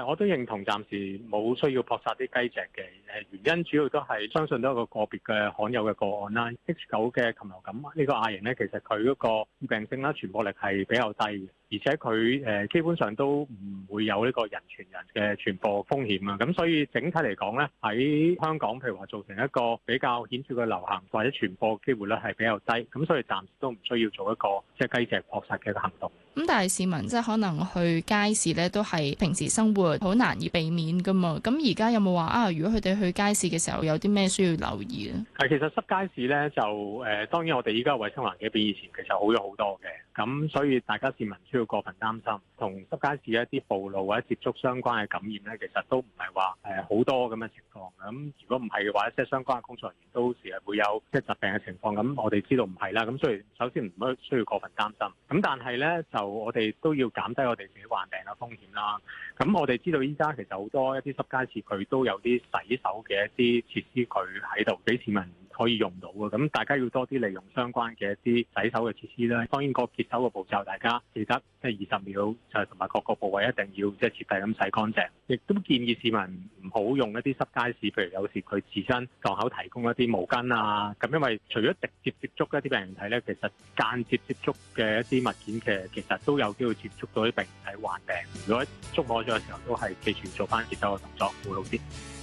我都認同暫時冇需要撲殺啲雞隻嘅。原因主要都係相信都係一個個別嘅罕有嘅個案啦。H9嘅禽流感呢個亞型咧，其實佢嗰個致病性啦、傳播力係比較低嘅，而且佢基本上都唔會有呢個人傳人嘅傳播風險啊。咁所以整體嚟講咧，喺香港譬如話造成一個比較顯著嘅流行或者傳播機會咧係比較低，咁所以暫時都唔需要做一個即係雞隻撲殺嘅一個行動。 咁但係市民即係可能去街市咧，都係平時生活好難以避免噶嘛。咁而家有冇話啊？如果佢哋去街市嘅時候，有啲咩需要留意咧？ 其實濕街市咧就當然我哋依家衞生環境比以前其實好咗好多嘅，咁所以大家市民唔需要過分擔心。同濕街市一啲暴露或者接觸相關嘅感染咧，其實都唔係話好多咁嘅情況。咁如果唔係嘅話，即係相關嘅工作人員都時日會有即係疾病嘅情況。咁我哋知道唔係啦。咁所以首先唔需要過分擔心。咁但係咧就我哋都要減低我哋自己患病嘅風險啦。咁我哋知道依家其實好多一啲濕街市佢都有啲洗手嘅一啲設施佢喺度俾市民可以用到嘅。咁大家要多啲利用相關嘅一啲洗手嘅設施啦。當然個潔手嘅步驟大家記得即係20秒，就係同埋各個部位一定要即係徹底咁洗乾淨。亦都建議市民唔好用一啲濕街市，譬如有時佢自身檔口提供一啲毛巾啊。咁因為除咗直接接觸一啲病原體咧，其實間接接觸嘅一啲物件其實都有機會接觸到啲病原體患病。如果觸摸咗嘅時候，都係記住做翻潔手嘅動作會好啲。